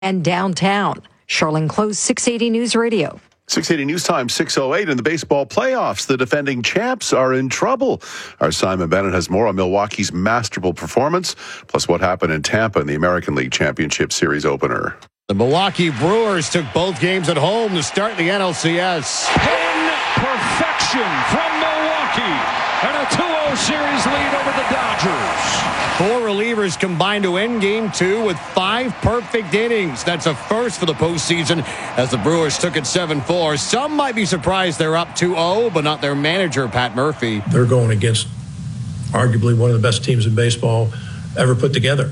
and downtown. Charlene Close, 680 News Radio. 680 News Time, 6:08 in the baseball playoffs. The defending champs are in trouble. Our Simon Bennett has more on Milwaukee's masterful performance, plus what happened in Tampa in the American League Championship Series opener. The Milwaukee Brewers took both games at home to start the NLCS. Pin perfection from Milwaukee and a 2-0 series lead over the Dodgers. 4 relievers combined to win Game 2 with 5 perfect innings. That's a first for the postseason as the Brewers took it 7-4. Some might be surprised they're up 2-0, but not their manager, Pat Murphy. They're going against arguably one of the best teams in baseball ever put together,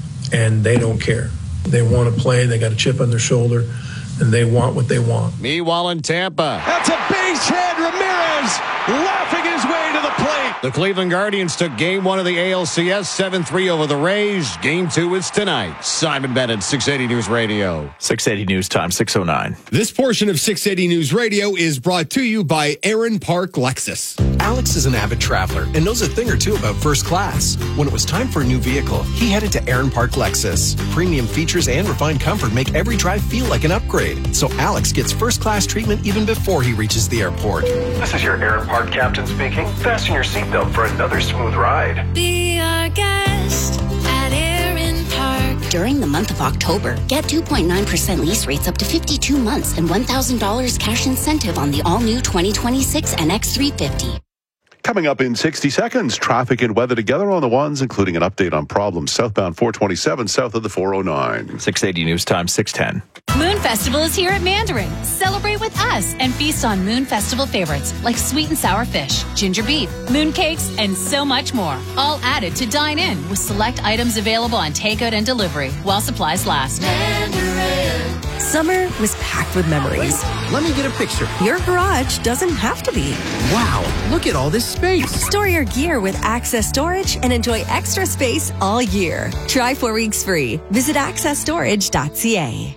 and they don't care. They want to play. They got a chip on their shoulder, and they want what they want. Meanwhile in Tampa, That's a base hit. Ramirez laughing his way to the plate. the Cleveland Guardians took Game 1 of the ALCS 7-3 over the Rays. Game 2 is tonight. Simon Bennett, 680 News Radio. 680 News Time, 6:09. This portion of 680 News Radio is brought to you by Aaron Park Lexus. Alex is an avid traveler and knows a thing or two about first class. When it was time for a new vehicle, he headed to Aaron Park Lexus. Premium features and refined comfort make every drive feel like an upgrade. So Alex gets first class treatment even before he reaches the airport. This is your Aaron Park captain speaking. Fasten your seatbelt for another smooth ride. Be our guest at Aaron Park. During the month of October, get 2.9% lease rates up to 52 months and $1,000 cash incentive on the all-new 2026 NX350. Coming up in 60 seconds, traffic and weather together on the ones, including an update on problems southbound 427 south of the 409. 680 News Time, 6:10. Moon Festival is here at Mandarin. Celebrate with us and feast on Moon Festival favorites like sweet and sour fish, ginger beef, moon cakes, and so much more. All added to dine in with select items available on takeout and delivery while supplies last. Mandarin. Summer was packed with memories. Let me get a picture. Your garage doesn't have to be. Wow, look at all this space. Store your gear with Access Storage and enjoy extra space all year. Try 4 weeks free. Visit accessstorage.ca.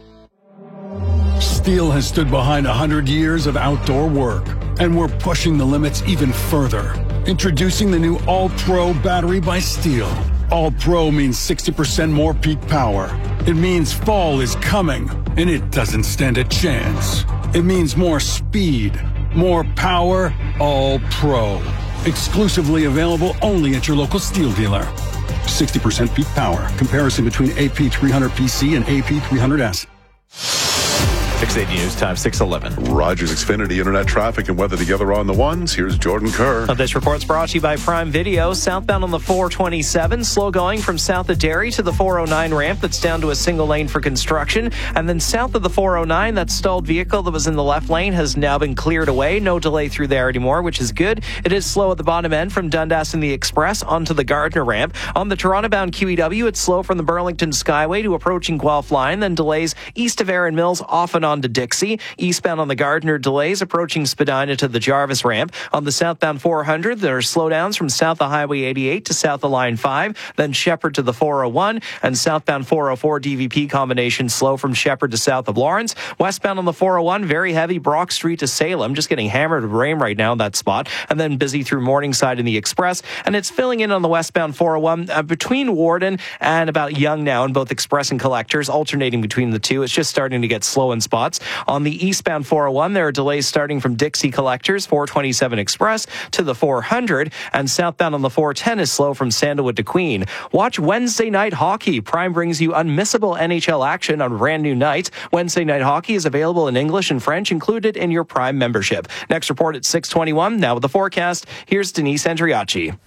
Steel has stood behind 100 years of outdoor work, and we're pushing the limits even further. Introducing the new All-Pro battery by Steel. All-Pro means 60% more peak power. It means fall is coming, and it doesn't stand a chance. It means more speed, more power, All-Pro. Exclusively available only at your local Steel dealer. 60% peak power. Comparison between AP300PC and AP300S. 680 News Time, 6:11. Rogers Xfinity Internet traffic and weather together on the ones. Here's Jordan Kerr. This report's brought to you by Prime Video. Southbound on the 427, slow going from south of Derry to the 409 ramp that's down to a single lane for construction. And then south of the 409, that stalled vehicle that was in the left lane has now been cleared away. No delay through there anymore, which is good. It is slow at the bottom end from Dundas and the Express onto the Gardner ramp. On the Toronto-bound QEW, it's slow from the Burlington Skyway to approaching Guelph Line, then delays east of Erin Mills off and on to Dixie. Eastbound on the Gardner, delays approaching Spadina to the Jarvis ramp. On the southbound 400, there are slowdowns from south of Highway 88 to south of Line 5, then Shepherd to the 401, and southbound 404 DVP combination slow from Shepherd to south of Lawrence. Westbound on the 401, very heavy Brock Street to Salem, just getting hammered with rain right now in that spot, and then busy through Morningside in the Express, and it's filling in on the westbound 401 between Warden and about Young now in both Express and Collectors, alternating between the two. It's just starting to get slow in spots. On the eastbound 401, there are delays starting from Dixie Collectors, 427 Express to the 400, and southbound on the 410 is slow from Sandalwood to Queen. Watch Wednesday Night Hockey. Prime brings you unmissable NHL action on brand new nights. Wednesday Night Hockey is available in English and French, included in your Prime membership. Next report at 6:21. Now with the forecast, here's Denise Andriacci.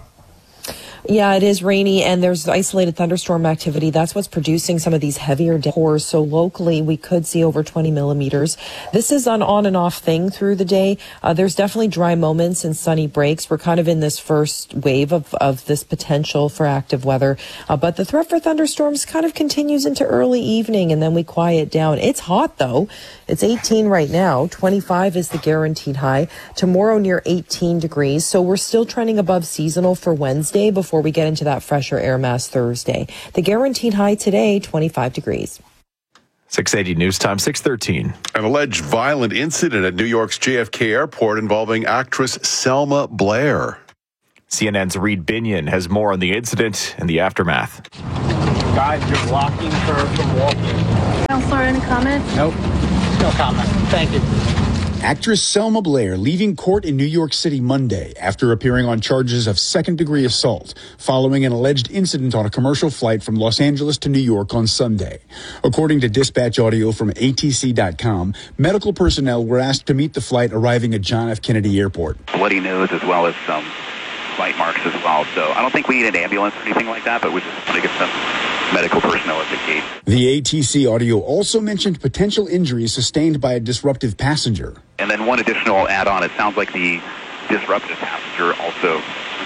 Yeah, it is rainy and there's isolated thunderstorm activity. That's what's producing some of these heavier downpours. So locally, we could see over 20 millimeters. This is an on and off thing through the day. There's definitely dry moments and sunny breaks. We're kind of in this first wave of this potential for active weather. But the threat for thunderstorms kind of continues into early evening and then we quiet down. It's hot though. It's 18 right now. 25 is the guaranteed high. Tomorrow near 18 degrees. So we're still trending above seasonal for Wednesday before we get into that fresher air mass Thursday. The guaranteed high today, 25 degrees. 680 News Time, 6:13. An alleged violent incident at New York's JFK Airport involving actress Selma Blair. CNN's Reed Binion has more on the incident and the aftermath. Guys, you're blocking her from walking. floor, any comment? Nope. No comment. Thank you. Actress Selma Blair leaving court in New York City Monday after appearing on charges of second-degree assault following an alleged incident on a commercial flight from Los Angeles to New York on Sunday. According to dispatch audio from ATC.com, medical personnel were asked to meet the flight arriving at John F. Kennedy Airport. Bloody nose as well as some bite marks as well. So I don't think we need an ambulance or anything like that, but we just want to get some medical personnel at the gate. The ATC audio also mentioned potential injuries sustained by a disruptive passenger. And then one additional add-on, it sounds like the disruptive passenger also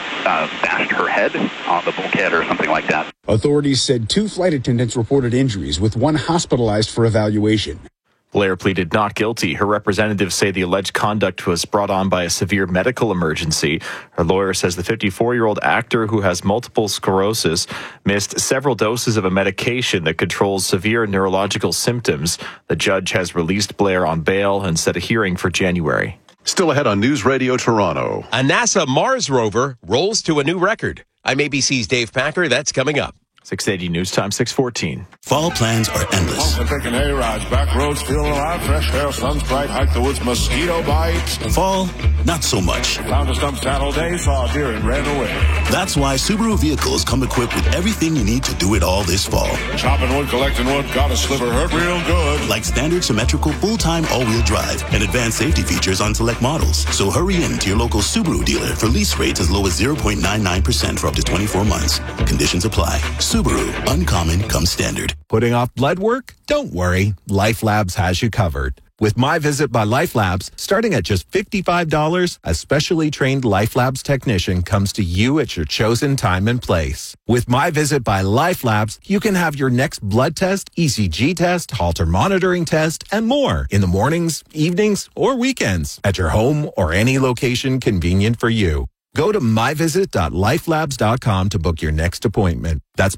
bashed her head on the bulkhead or something like that. Authorities said 2 flight attendants reported injuries, with one hospitalized for evaluation. Blair pleaded not guilty. Her representatives say the alleged conduct was brought on by a severe medical emergency. Her lawyer says the 54-year-old actor, who has multiple sclerosis, missed several doses of a medication that controls severe neurological symptoms. The judge has released Blair on bail and set a hearing for January. Still ahead on News Radio Toronto. A NASA Mars rover rolls to a new record. I'm ABC's Dave Packer. That's coming up. 680 News Time, 6:14. Fall plans are endless. Taking hay-rides, back roads, feeling alive, fresh air, sun's bright, hike the woods, mosquito bites. Fall, not so much. Found a stump saddle day, saw a deer and ran away. That's why Subaru vehicles come equipped with everything you need to do it all this fall. Chopping wood, collecting wood, got a sliver, hurt real good. Like standard symmetrical full-time all-wheel drive and advanced safety features on select models. So hurry in to your local Subaru dealer for lease rates as low as 0.99% for up to 24 months. Conditions apply. Subaru, uncommon comes standard. Putting off blood work? Don't worry. Life Labs has you covered. With My Visit by Life Labs, starting at just $55, a specially trained Life Labs technician comes to you at your chosen time and place. With My Visit by Life Labs, you can have your next blood test, ECG test, Holter monitoring test, and more in the mornings, evenings, or weekends at your home or any location convenient for you. Go to myvisit.lifelabs.com to book your next appointment. That's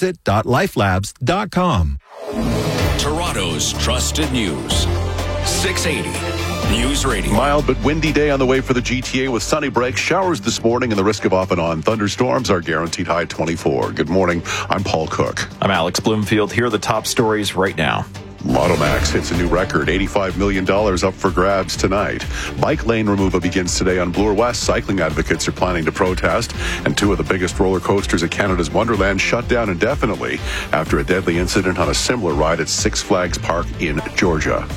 myvisit.lifelabs.com. Toronto's trusted news. 680 News Radio. Mild but windy day on the way for the GTA with sunny breaks, showers this morning, and the risk of off and on thunderstorms. Are guaranteed high 24. Good morning. I'm Paul Cook. I'm Alex Bloomfield. Here are the top stories right now. Lotto Max hits a new record, $85 million up for grabs tonight. Bike lane removal begins today on Bloor West. Cycling advocates are planning to protest. And 2 of the biggest roller coasters at Canada's Wonderland shut down indefinitely after a deadly incident on a similar ride at Six Flags Park in Georgia.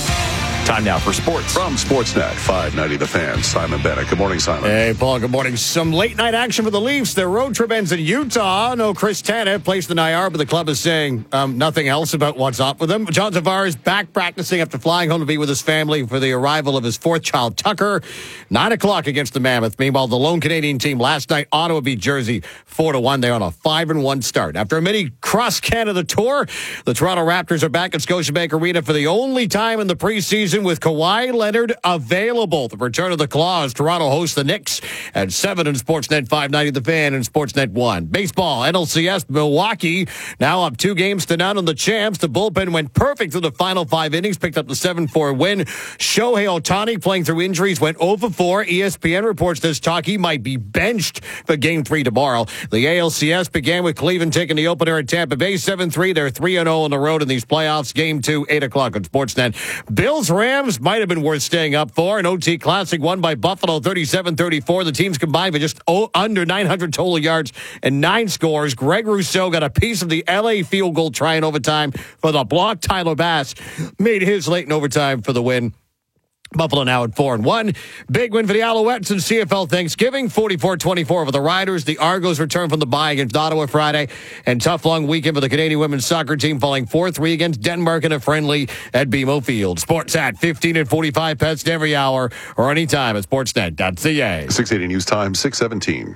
Time now for sports. From Sportsnet 590 The Fan, Simon Bennett. Good morning, Simon. Hey, Paul. Good morning. Some late-night action for the Leafs. Their road trip ends in Utah. No Chris Tanev placed in IR, but the club is saying nothing else about what's up with him. John Tavares back practicing after flying home to be with his family for the arrival of his 4th child, Tucker. 9 o'clock against the Mammoth. Meanwhile, the lone Canadian team last night, Ottawa beat Jersey 4-1. They're on a 5-1 start. After a mini cross-Canada tour, the Toronto Raptors are back at Scotiabank Arena for the only time in the preseason with Kawhi Leonard available. The return of the Claws. Toronto hosts the Knicks at 7 in Sportsnet 590 The Fan and Sportsnet 1. Baseball, NLCS, Milwaukee now up 2-0 on the champs. The bullpen went perfect through the final 5 innings, picked up the 7-4 win. Shohei Ohtani, playing through injuries, went 0-4. ESPN reports this talk he might be benched for Game 3 tomorrow. The ALCS began with Cleveland taking the opener at Tampa Bay 7-3. They're 3-0 on the road in these playoffs. Game 2, 8 o'clock on Sportsnet. Bills-Rams might have been worth staying up for. An OT Classic won by Buffalo 37-34. The teams combined for just under 900 total yards and 9 scores. Greg Rousseau got a piece of the LA field goal try in overtime for the block. Tyler Bass made his late in overtime for the win. Buffalo now at 4-1. Big win for the Alouettes in CFL Thanksgiving, 44-24 over the Riders. The Argos return from the bye against Ottawa Friday. And tough long weekend for the Canadian women's soccer team, falling 4-3 against Denmark in a friendly at BMO Field. Sportsnet 15 and 45 pets every hour or anytime at sportsnet.ca. 680 News Time, 6:17.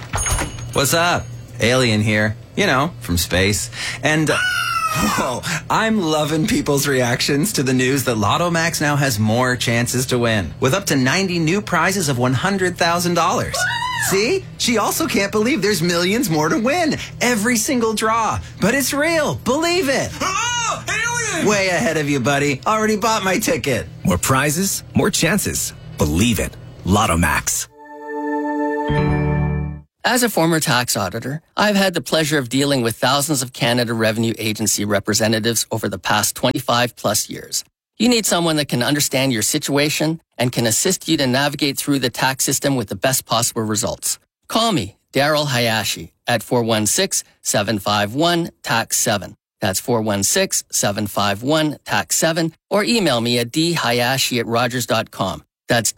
What's up? Alien here. You know, from space. And... whoa, I'm loving people's reactions to the news that Lotto Max now has more chances to win, with up to 90 new prizes of $100,000. See? She also can't believe there's millions more to win. Every single draw. But it's real. Believe it. Oh, alien! Way ahead of you, buddy. Already bought my ticket. More prizes, more chances. Believe it. Lotto Max. As a former tax auditor, I've had the pleasure of dealing with thousands of Canada Revenue Agency representatives over the past 25 plus years. You need someone that can understand your situation and can assist you to navigate through the tax system with the best possible results. Call me, Daryl Hayashi, at 416-751-TAX-7. That's 416-751-TAX-7, or email me at dhayashi@rogers.com. That's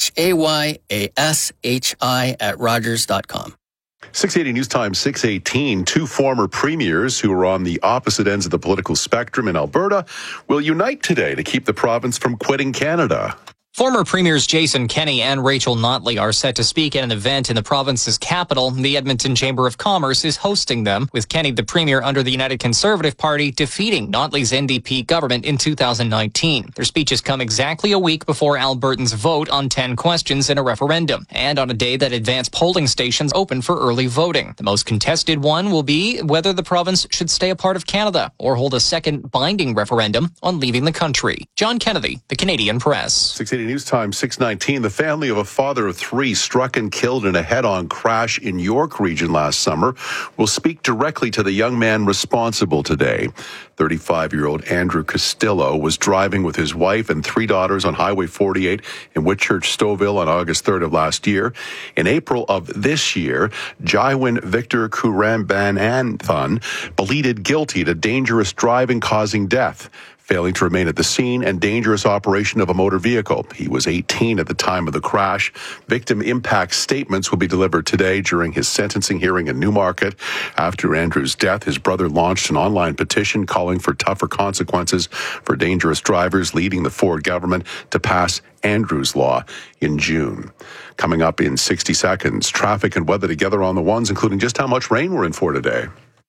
DHAYASHI@rogers.com. 680 News Time, 6:18. Two former premiers who are on the opposite ends of the political spectrum in Alberta will unite today to keep the province from quitting Canada. Former Premiers Jason Kenney and Rachel Notley are set to speak at an event in the province's capital. The Edmonton Chamber of Commerce is hosting them, with Kenney, the Premier under the United Conservative Party, defeating Notley's NDP government in 2019. Their speeches come exactly a week before Albertans vote on 10 questions in a referendum, and on a day that advanced polling stations open for early voting. The most contested one will be whether the province should stay a part of Canada or hold a second binding referendum on leaving the country. John Kennedy, The Canadian Press. 680 News Time, 6:19. The family of a father of three struck and killed in a head-on crash in York Region last summer will speak directly to the young man responsible today. 35-year-old Andrew Castillo was driving with his wife and three daughters on Highway 48 in Whitchurch, Stouffville on August 3rd of last year. In April of this year, Jaiwin Victor Kurambananthan pleaded guilty to dangerous driving causing death, failing to remain at the scene, and dangerous operation of a motor vehicle. He was 18 at the time of the crash. Victim impact statements will be delivered today during his sentencing hearing in Newmarket. After Andrew's death, his brother launched an online petition calling for tougher consequences for dangerous drivers, leading the Ford government to pass Andrew's Law in June. Coming up in 60 seconds, traffic and weather together on the ones, including just how much rain we're in for today.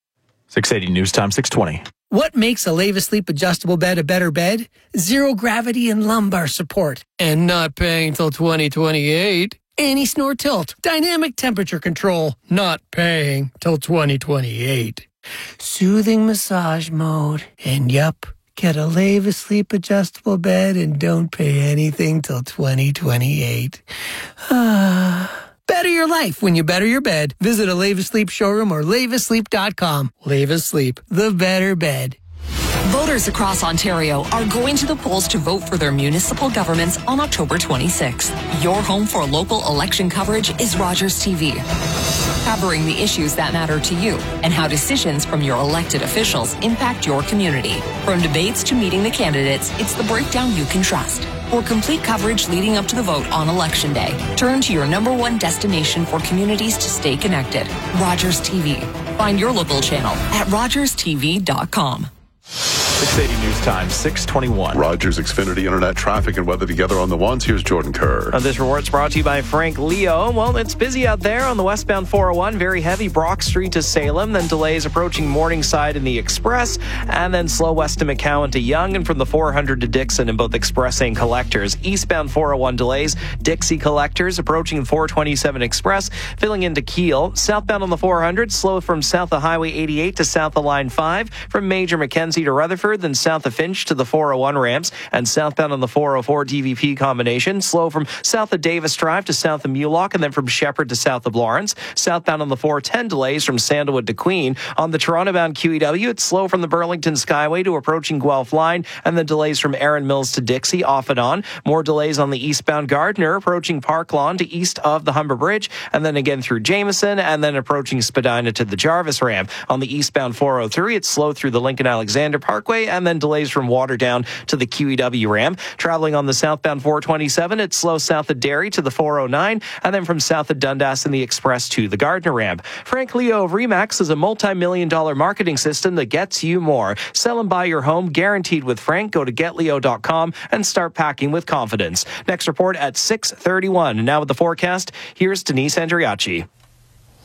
680 News Time, 620. What makes a Leva Sleep adjustable bed a better bed? Zero gravity and lumbar support. And not paying till 2028. Anti-snore tilt. Dynamic temperature control. Not paying till 2028. Soothing massage mode. And yup, get a Leva Sleep adjustable bed and don't pay anything till 2028. Better your life when you better your bed. Visit a Leva Sleep showroom or levasleep.com. Leva Sleep, the better bed. Voters across Ontario are going to the polls to vote for their municipal governments on October 26th. Your home for local election coverage is Rogers TV, covering the issues that matter to you and how decisions from your elected officials impact your community. From debates to meeting the candidates, it's the breakdown you can trust. For complete coverage leading up to the vote on Election Day, turn to your #1 destination for communities to stay connected. Rogers TV. Find your local channel at rogerstv.com. 680 News Time, 621. Rogers Xfinity Internet traffic and weather together on the ones. Here's Jordan Kerr. This report's brought to you by Frank Leo. Well, it's busy out there on the westbound 401. Very heavy Brock Street to Salem. Then delays approaching Morningside in the Express. And then slow west to McCowan to Yonge. And from the 400 to Dixon in both Express and Collectors. Eastbound 401 delays. Dixie Collectors approaching 427 Express. Filling into Kiel. Southbound on the 400. Slow from south of Highway 88 to south of Line 5. From Major Mackenzie to Rutherford. Then south of Finch to the 401 ramps, and southbound on the 404 DVP combination. Slow from south of Davis Drive to south of Mulock, and then from Shepherd to south of Lawrence. Southbound on the 410 delays from Sandalwood to Queen. On the Toronto-bound QEW, it's slow from the Burlington Skyway to approaching Guelph Line, and then delays from Erin Mills to Dixie, off and on. More delays on the eastbound Gardner, approaching Park Lawn to east of the Humber Bridge, and then again through Jameson, and then approaching Spadina to the Jarvis ramp. On the eastbound 403, it's slow through the Lincoln-Alexander Parkway, and then delays from Waterdown to the QEW ramp. Traveling on the southbound 427, it's slow south of Derry to the 409, and then from south of Dundas in the Express to the Gardner ramp. Frank Leo of RE/MAX is a multi-million-dollar marketing system that gets you more. Sell and buy your home guaranteed with Frank. Go to getleo.com and start packing with confidence. Next report at 6:31. And now with the forecast, here's Denise Andriachi.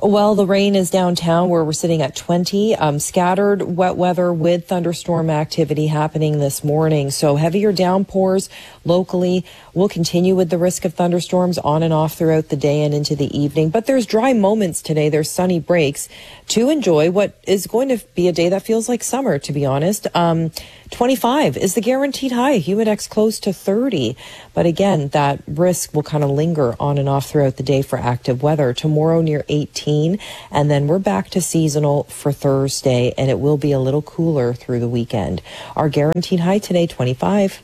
Well, the rain is downtown where we're sitting at 20. Scattered wet weather with thunderstorm activity happening this morning. So heavier downpours locally. We'll continue with the risk of thunderstorms on and off throughout the day and into the evening. But there's dry moments today. There's sunny breaks to enjoy what is going to be a day that feels like summer, to be honest. 25 is the guaranteed high. Humidex close to 30. But again, that risk will kind of linger on and off throughout the day for active weather. Tomorrow near 18. And then we're back to seasonal for Thursday. And it will be a little cooler through the weekend. Our guaranteed high today, 25.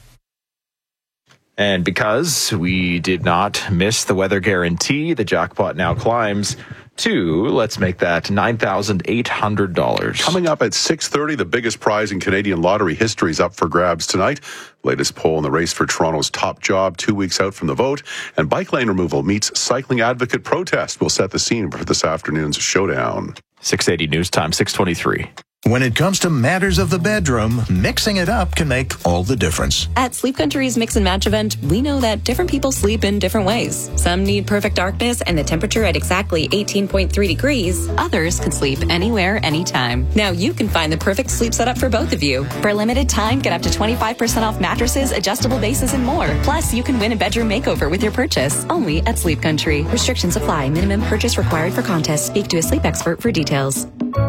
And because we did not miss the weather guarantee, the jackpot now climbs to, let's make that $9,800. Coming up at 6:30, the biggest prize in Canadian lottery history is up for grabs tonight. Latest poll in the race for Toronto's top job 2 weeks out from the vote. And bike lane removal meets cycling advocate protest will set the scene for this afternoon's showdown. 680 News Time, 623. When it comes to matters of the bedroom, mixing it up can make all the difference. At Sleep Country's Mix and Match event, we know that different people sleep in different ways. Some need perfect darkness and the temperature at exactly 18.3 degrees. Others can sleep anywhere, anytime. Now you can find the perfect sleep setup for both of you. For a limited time, get up to 25% off mattresses, adjustable bases, and more. Plus, you can win a bedroom makeover with your purchase. Only at Sleep Country. Restrictions apply. Minimum purchase required for contest. Speak to a sleep expert for details.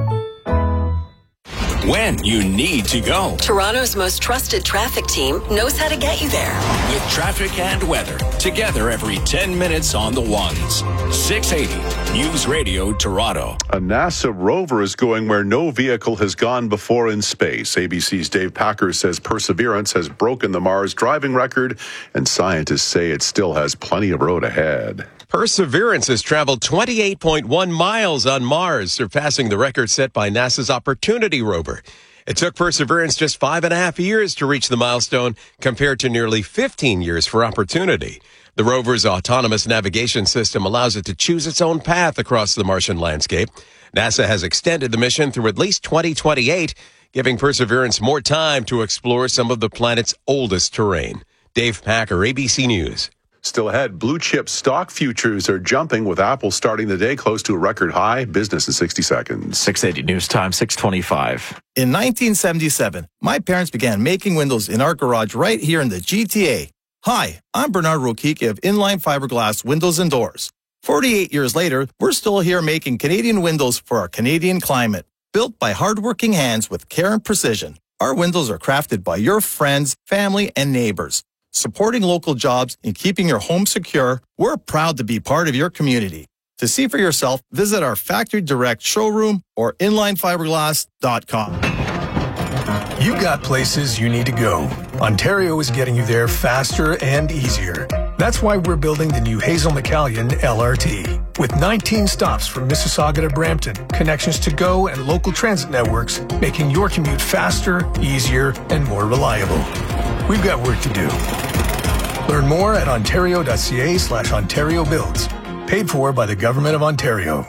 When you need to go. Toronto's most trusted traffic team knows how to get you there. With traffic and weather, together every 10 minutes on the ones. 680 News Radio Toronto. A NASA rover is going where no vehicle has gone before in space. ABC's Dave Packer says Perseverance has broken the Mars driving record, and scientists say it still has plenty of road ahead. Perseverance has traveled 28.1 miles on Mars, surpassing the record set by NASA's Opportunity rover. It took Perseverance just 5.5 years to reach the milestone, compared to nearly 15 years for Opportunity. The rover's autonomous navigation system allows it to choose its own path across the Martian landscape. NASA has extended the mission through at least 2028, giving Perseverance more time to explore some of the planet's oldest terrain. Dave Packer, ABC News. Still ahead, blue chip stock futures are jumping with Apple starting the day close to a record high. Business in 60 seconds. 680 News Time, 625. In 1977, my parents began making windows in our garage right here in the GTA. Hi, I'm Bernard Rokicki of Inline Fiberglass Windows and Doors. 48 years later, we're still here making Canadian windows for our Canadian climate. Built by hardworking hands with care and precision, our windows are crafted by your friends, family, and neighbors. Supporting local jobs and keeping your home secure, we're proud to be part of your community. To see for yourself, visit our Factory Direct showroom or inlinefiberglass.com. You've got places you need to go. Ontario is getting you there faster and easier. That's why we're building the new Hazel McCallion LRT. With 19 stops from Mississauga to Brampton, connections to GO and local transit networks, making your commute faster, easier, and more reliable. We've got work to do. Learn more at ontario.ca/Ontario Builds. Paid for by the Government of Ontario.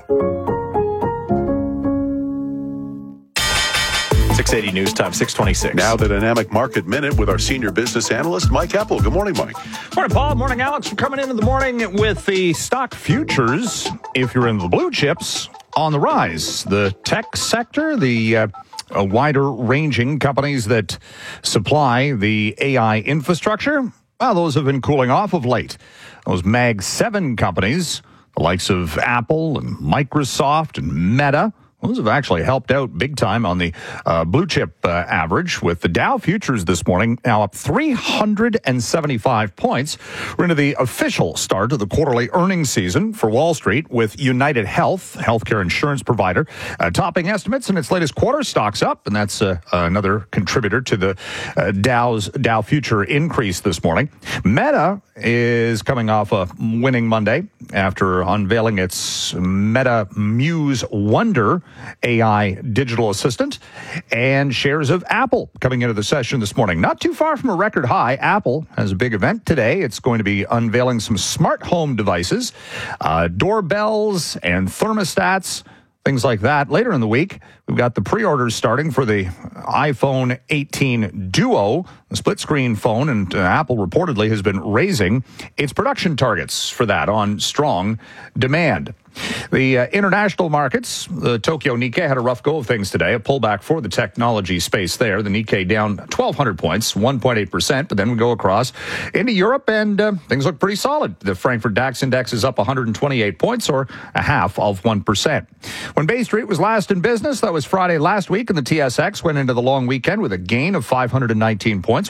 680 News Time, 626. Now the Dynamic Market Minute with our senior business analyst, Mike Eppel. Good morning, Mike. Morning, Paul. Morning, Alex. We're coming into the morning with the stock futures. If you're in the blue chips, on the rise. The tech sector, the wider-ranging companies that supply the AI infrastructure, well, those have been cooling off of late. Those Mag 7 companies, the likes of Apple and Microsoft and Meta, those have actually helped out big time on the blue chip average, with the Dow futures this morning now up 375 points. We're into the official start of the quarterly earnings season for Wall Street, with United Health, healthcare insurance provider, topping estimates in its latest quarter. Stocks up, and that's another contributor to the Dow future increase this morning. Meta is coming off a winning Monday after unveiling its Meta Muse Wonder AI digital assistant, and shares of Apple coming into the session this morning. Not too far from a record high. Apple has a big event today. It's going to be unveiling some smart home devices, doorbells and thermostats, things like that. Later in the week, We've got the pre-orders starting for the iPhone 18 Duo, the split-screen phone, and Apple reportedly has been raising its production targets for that on strong demand. The international markets, the Tokyo Nikkei had a rough go of things today, a pullback for the technology space there. The Nikkei down 1,200 points, 1.8%, but then we go across into Europe and things look pretty solid. The Frankfurt DAX index is up 128 points, or 0.5%. When Bay Street was last in business, that was Friday last week, and the TSX went into the long weekend with a gain of 519 points,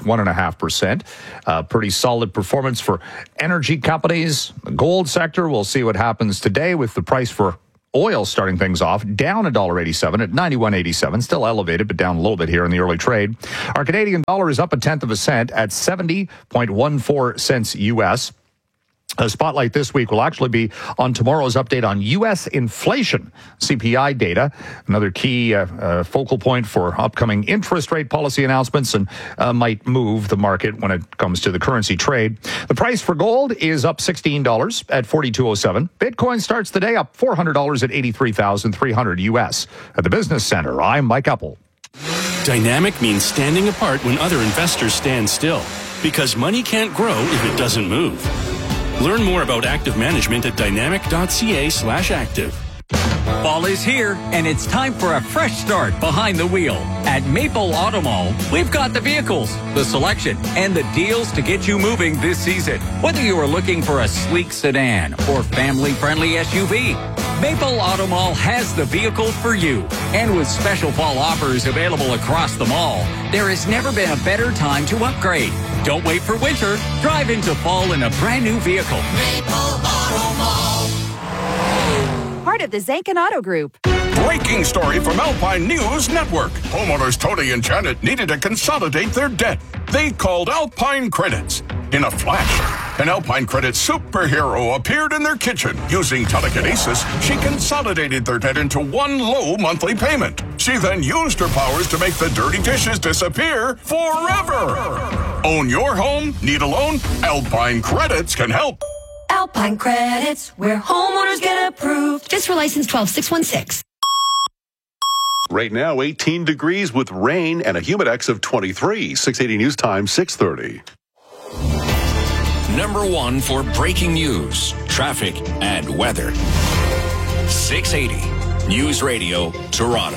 1.5%. Pretty solid performance for energy companies. The gold sector, we'll see what happens today with the price for oil starting things off, down $1.87 at 91.87, still elevated, but down a little bit here in the early trade. Our Canadian dollar is up 0.1 cent at 70.14 cents U.S. A spotlight this week will actually be on tomorrow's update on U.S. inflation, CPI data, another key focal point for upcoming interest rate policy announcements, and might move the market when it comes to the currency trade. The price for gold is up $16 at $42.07. Bitcoin starts the day up $400 at $83,300 U.S. At the Business Center, I'm Mike Uppel. Dynamic means standing apart when other investors stand still, because money can't grow if it doesn't move. Learn more about active management at dynamic.ca/active. Fall is here, and it's time for a fresh start behind the wheel. At Maple Auto Mall, we've got the vehicles, the selection, and the deals to get you moving this season. Whether you are looking for a sleek sedan or family-friendly SUV, Maple Auto Mall has the vehicle for you. And with special fall offers available across the mall, there has never been a better time to upgrade. Don't wait for winter. Drive into fall in a brand new vehicle. Maple Auto Mall. Part of the Zanken Auto Group. Breaking story from Alpine News Network. Homeowners Tony and Janet needed to consolidate their debt. They called Alpine Credits. In a flash, an Alpine Credits superhero appeared in their kitchen. Using telekinesis, she consolidated their debt into one low monthly payment. She then used her powers to make the dirty dishes disappear forever. Own your home? Need a loan? Alpine Credits can help. Alpine Credits, where homeowners get approved. Just for license 12616. Right now, 18 degrees with rain and a humidex of 23. 680 News Time, 6:30. Number one for breaking news, traffic, and weather. 680 News Radio, Toronto.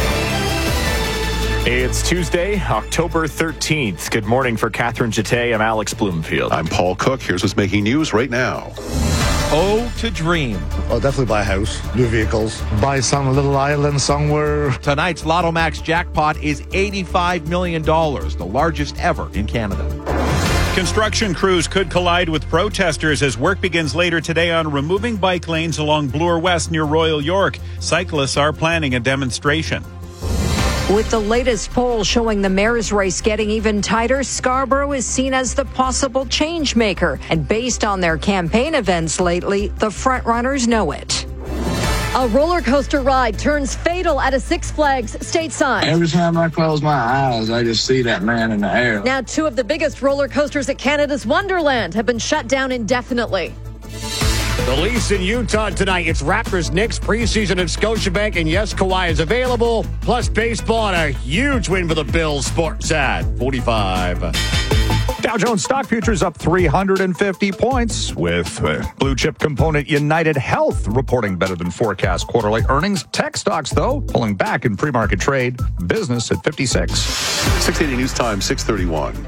It's Tuesday, October 13th. Good morning for Catherine Jete. I'm Alex Bloomfield. I'm Paul Cook. Here's what's making news right now. Oh, to dream. I'll definitely buy a house, new vehicles, buy some little island somewhere. Tonight's Lotto Max jackpot is $85 million, the largest ever in Canada. Construction crews could collide with protesters as work begins later today on removing bike lanes along Bloor West near Royal York. Cyclists are planning a demonstration. With the latest poll showing the mayor's race getting even tighter, Scarborough is seen as the possible change maker. And based on their campaign events lately, the frontrunners know it. A roller coaster ride turns fatal at a Six Flags stateside. Every time I close my eyes, I just see that man in the air. Now, two of the biggest roller coasters at Canada's Wonderland have been shut down indefinitely. The Leafs in Utah tonight. It's Raptors-Knicks preseason at Scotiabank, and yes, Kawhi is available. Plus baseball and a huge win for the Bills. Sports at 45. Dow Jones stock futures up 350 points with blue chip component United Health reporting better than forecast quarterly earnings. Tech stocks, though, pulling back in pre-market trade. Business at 56. 680 News Time, 6:31.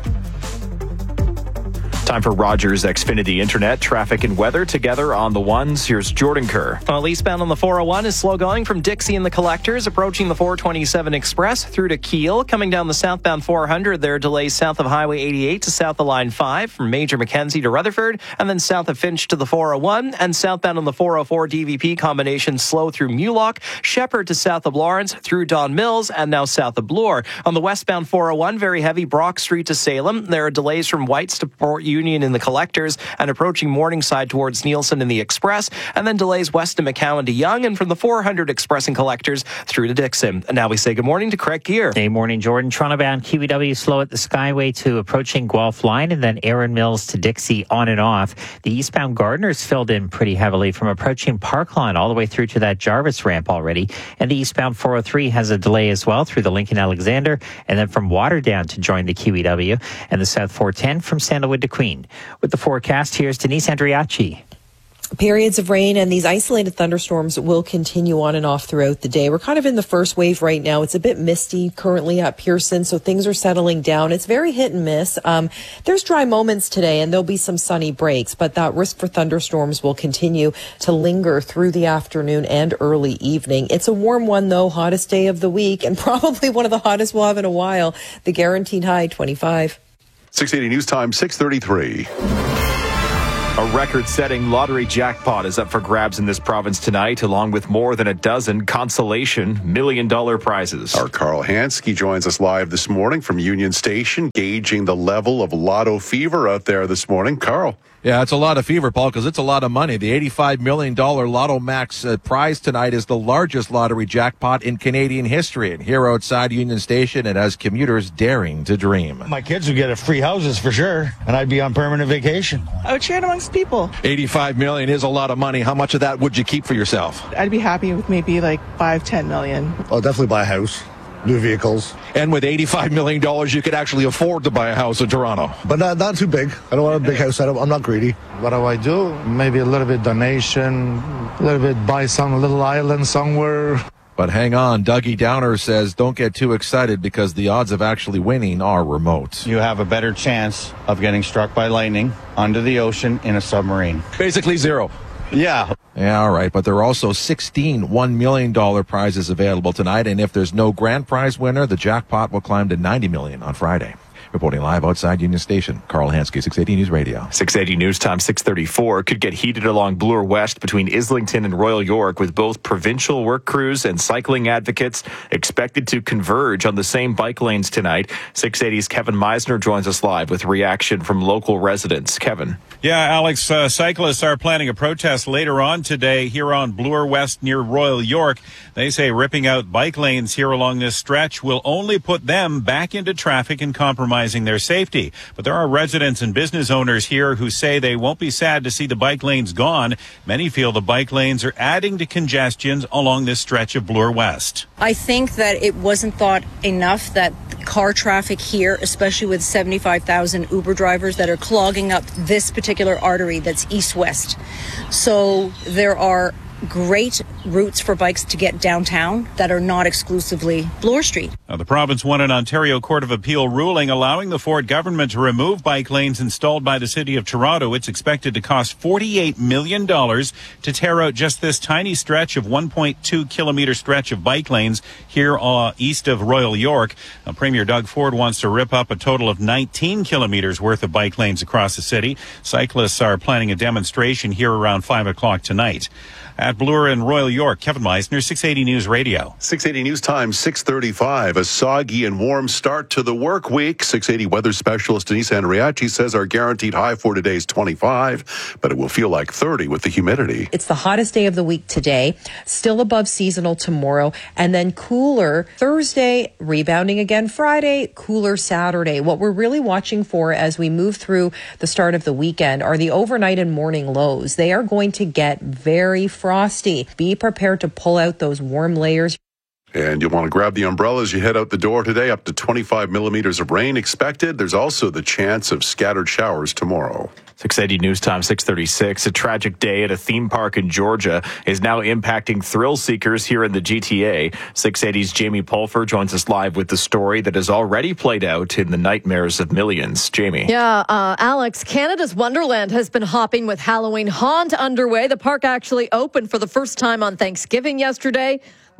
Time for Rogers Xfinity Internet, traffic and weather together on the ones. Here's Jordan Kerr. Well, eastbound on the 401 is slow going from Dixie and the Collectors, approaching the 427 Express through to Kiel. Coming down the southbound 400, there are delays south of Highway 88 to south of Line 5 from Major Mackenzie to Rutherford, and then south of Finch to the 401, and southbound on the 404 DVP combination slow through Mulock, Shepherd to south of Lawrence through Don Mills, and now south of Bloor. On the westbound 401, very heavy Brock Street to Salem. There are delays from Whites to Port Eugene Union in the Collectors and approaching Morningside towards Nielsen in the Express, and then delays west of McCowan to Yonge and from the 400 Express and Collectors through to Dixon. And now we say good morning to Craig Gear. Hey, morning, Jordan. Toronto-bound QEW slow at the Skyway to approaching Guelph Line, and then Erin Mills to Dixie on and off. The eastbound Gardner's filled in pretty heavily from approaching Park Line all the way through to that Jarvis ramp already. And the eastbound 403 has a delay as well through the Lincoln Alexander, and then from Waterdown to join the QEW, and the South 410 from Sandalwood to Queen. With the forecast, here's Denise Andriachi. Periods of rain and these isolated thunderstorms will continue on and off throughout the day. We're kind of in the first wave right now. It's a bit misty currently at Pearson, so things are settling down. It's very hit and miss. There's dry moments today, and there'll be some sunny breaks, but that risk for thunderstorms will continue to linger through the afternoon and early evening. It's a warm one, though, hottest day of the week, and probably one of the hottest we'll have in a while. The guaranteed high, 25. 680 News Time, 6:33. A record-setting lottery jackpot is up for grabs in this province tonight, along with more than a dozen consolation million-dollar prizes. Our Carl Hansky joins us live this morning from Union Station, gauging the level of lotto fever out there this morning. Carl. Yeah, it's a lot of fever, Paul, because it's a lot of money. The $85 million Lotto Max prize tonight is the largest lottery jackpot in Canadian history. And here outside Union Station, it has commuters daring to dream. My kids would get free houses for sure, and I'd be on permanent vacation. I would share it amongst people. $85 million is a lot of money. How much of that would you keep for yourself? I'd be happy with maybe like $5-10 million. I'll definitely buy a house. New vehicles. And with $85 million, you could actually afford to buy a house in Toronto. But not too big. I don't want a big house. I'm not greedy. What do I do? Maybe a little bit donation, a little bit buy some little island somewhere. But hang on, Dougie Downer says don't get too excited because the odds of actually winning are remote. You have a better chance of getting struck by lightning under the ocean in a submarine. Basically zero. Yeah. Yeah, all right, but there are also 16 $1 million prizes available tonight, and if there's no grand prize winner, the jackpot will climb to $90 million on Friday. Reporting live outside Union Station, Carl Hansky, 680 News Radio. 680 News Time, 6:34. Could get heated along Bloor West between Islington and Royal York, with both provincial work crews and cycling advocates expected to converge on the same bike lanes tonight. 680's Kevin Meisner joins us live with reaction from local residents. Kevin. Yeah, Alex, cyclists are planning a protest later on today here on Bloor West near Royal York. They say ripping out bike lanes here along this stretch will only put them back into traffic and compromise their safety. But there are residents and business owners here who say they won't be sad to see the bike lanes gone. Many feel the bike lanes are adding to congestions along this stretch of Bloor West. I think that it wasn't thought enough that car traffic here, especially with 75,000 Uber drivers that are clogging up this particular artery that's east-west. So there are great routes for bikes to get downtown that are not exclusively Bloor Street. Now, the province won an Ontario Court of Appeal ruling allowing the Ford government to remove bike lanes installed by the City of Toronto. It's expected to cost $48 million to tear out just this tiny stretch of 1.2 kilometer stretch of bike lanes here east of Royal York. Now, Premier Doug Ford wants to rip up a total of 19 kilometers worth of bike lanes across the city. Cyclists are planning a demonstration here around 5 o'clock tonight. At Bloor and Royal York, Kevin Meisner, 680 News Radio. 680 News Time, 6:35. A soggy and warm start to the work week. 680 weather specialist Denise Andriachi says our guaranteed high for today is 25, but it will feel like 30 with the humidity. It's the hottest day of the week today, still above seasonal tomorrow, and then cooler Thursday, rebounding again Friday, cooler Saturday. What we're really watching for as we move through the start of the weekend are the overnight and morning lows. They are going to get very frosty. Be prepared to pull out those warm layers. And you'll want to grab the umbrella as you head out the door today. Up to 25 millimeters of rain expected. There's also the chance of scattered showers tomorrow. 680 News Time, 6:36. A tragic day at a theme park in Georgia is now impacting thrill seekers here in the GTA. 680's Jamie Pulfer joins us live with the story that has already played out in the nightmares of millions. Jamie. Yeah, Alex, Canada's Wonderland has been hopping with Halloween haunt underway. The park actually opened for the first time on Thanksgiving yesterday.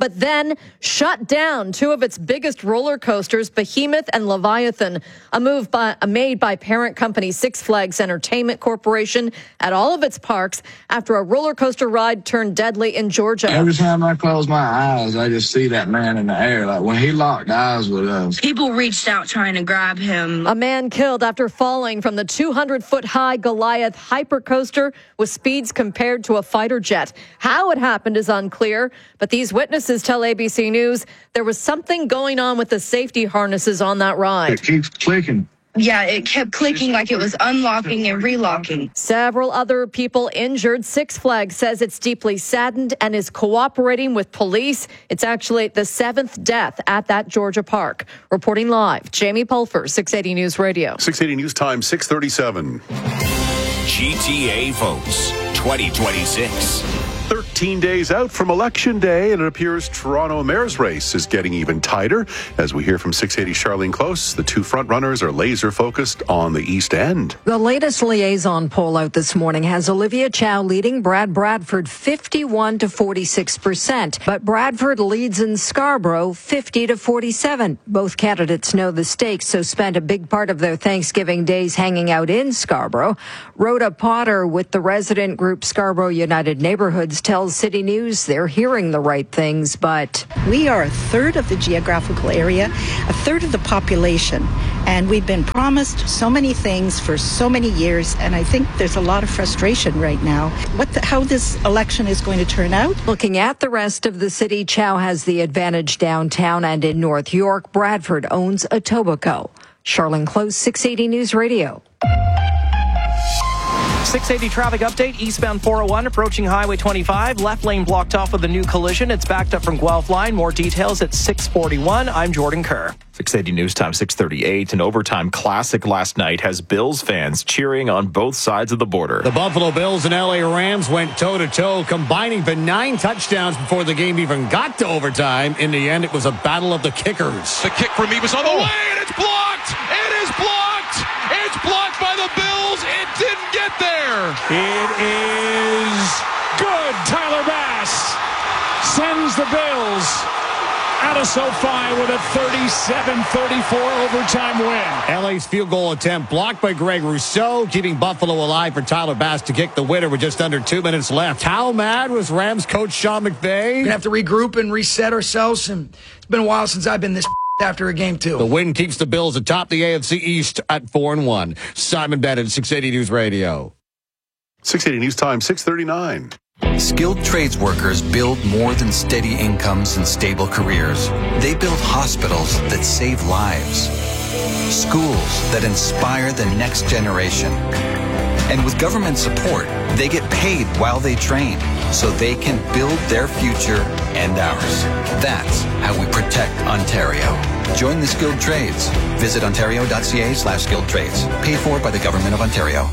but then shut down two of its biggest roller coasters, Behemoth and Leviathan, a move made by parent company Six Flags Entertainment Corporation at all of its parks after a roller coaster ride turned deadly in Georgia. Every time I close my eyes, I just see that man in the air. Like when he locked eyes with us. People reached out trying to grab him. A man killed after falling from the 200-foot-high Goliath hypercoaster with speeds compared to a fighter jet. How it happened is unclear, but these witnesses tell ABC News there was something going on with the safety harnesses on that ride. It keeps clicking. Yeah, it kept clicking like it was unlocking and relocking. Several other people injured. Six Flags says it's deeply saddened and is cooperating with police. It's actually the 7th death at that Georgia park. Reporting live, Jamie Pulfer, 680 News Radio. 680 News Time, 6:37. GTA votes 2026. 13 days out from Election Day, and it appears Toronto mayor's race is getting even tighter. As we hear from 680 Charlene Close, the two frontrunners are laser-focused on the East End. The latest liaison poll out this morning has Olivia Chow leading Brad Bradford 51 to 46%, but Bradford leads in Scarborough 50 to 47. Both candidates know the stakes, so spent a big part of their Thanksgiving days hanging out in Scarborough. Rhoda Potter with the resident group Scarborough United Neighborhoods tells City News they're hearing the right things, but we are a third of the geographical area, a third of the population, and we've been promised so many things for so many years, and I think there's a lot of frustration right now. How this election is going to turn out? Looking at the rest of the city, Chow has the advantage downtown and in North York. Bradford owns Etobicoke. Charlene Close, 680 News Radio. 680 traffic update, eastbound 401 approaching Highway 25. Left lane blocked off with a new collision. It's backed up from Guelph Line. More details at 641. I'm Jordan Kerr. 680 News Time, 638. An overtime classic last night has Bills fans cheering on both sides of the border. The Buffalo Bills and LA Rams went toe-to-toe, combining for 9 touchdowns before the game even got to overtime. In the end, it was a battle of the kickers. The kick from me was on the way, and it's blocked! It is blocked! It's blocked by the Bills! It didn't get there! It is good. Tyler Bass sends the Bills out of SoFi with a 37-34 overtime win. LA's field goal attempt blocked by Greg Rousseau, keeping Buffalo alive for Tyler Bass to kick the winner with just under 2 minutes left. How mad was Rams coach Sean McVay? We're going to have to regroup and reset ourselves, and it's been a while since I've been this after a game, too. The win keeps the Bills atop the AFC East at 4-1. Simon Bennett, 680 News Radio. 680 News Time, 639. Skilled trades workers build more than steady incomes and stable careers. They build hospitals that save lives, schools that inspire the next generation. And with government support, they get paid while they train so they can build their future and ours. That's how we protect Ontario. Join the skilled trades. Visit ontario.ca/skilled trades. Paid for by the Government of Ontario.